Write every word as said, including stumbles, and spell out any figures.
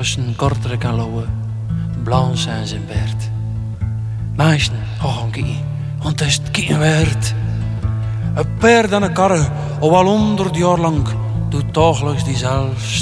tussen Kortrijk en Louwe, Blanche en zijn Bert. Meisjen, gaan kijken, want het is het kijken waard. Een paard en een karre, al wel honderd jaar lang, doet dagelijks diezelfde